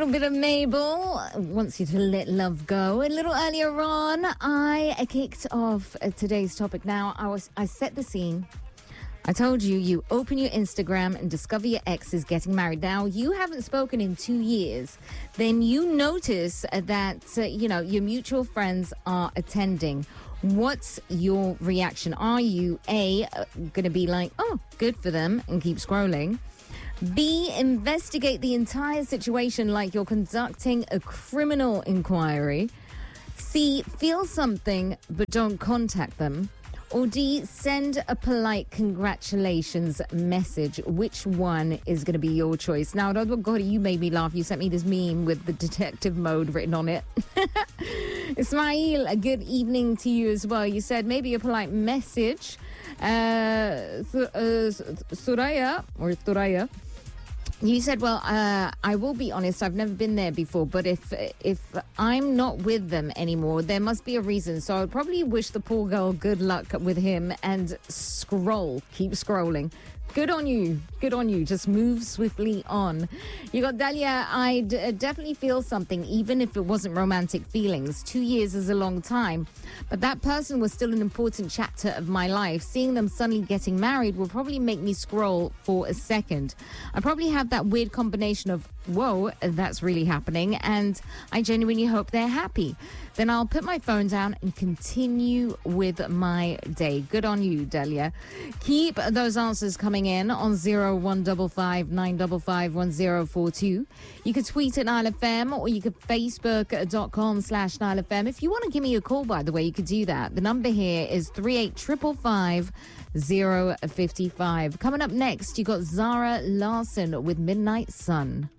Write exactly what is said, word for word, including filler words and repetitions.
little bit of Mabel wants you to let love go. A little earlier on, I kicked off today's topic. Now, I was I set the scene. I told you, you open your Instagram and discover your ex is getting married. Now, you haven't spoken in two years. Then you notice that, uh, you know, your mutual friends are attending. What's your reaction? Are you, A, uh, going to be like, oh, good for them, and keep scrolling? B, investigate the entire situation like you're conducting a criminal inquiry. C, feel something but don't contact them. Or D, send a polite congratulations message. Which one is going to be your choice? Now, God, you made me laugh. You sent me this meme with the detective mode written on it. Ismail, a good evening to you as well. You said maybe a polite message. Uh, Th- uh, Suraya, or Thuraya, you said, well, uh, I will be honest, I've never been there before, but if if I'm not with them anymore, there must be a reason. So I'd probably wish the poor girl good luck with him and scroll, keep scrolling. Good on you. Good on you. Just move swiftly on. You got Dalia. I d- definitely feel something, even if it wasn't romantic feelings. Two years is a long time. But that person was still an important chapter of my life. Seeing them suddenly getting married will probably make me scroll for a second. I probably have that weird combination of, whoa, that's really happening, and I genuinely hope they're happy. Then I'll put my phone down and continue with my day. Good on you, Delia. Keep those answers coming in on zero one five five nine five five one zero four two. You could tweet at Nile F M, or you could facebook.com slash Nile F M. If you want to give me a call, by the way, you could do that. The number here is three eight five five five zero five five. Coming up next, you got Zara Larson with Midnight Sun.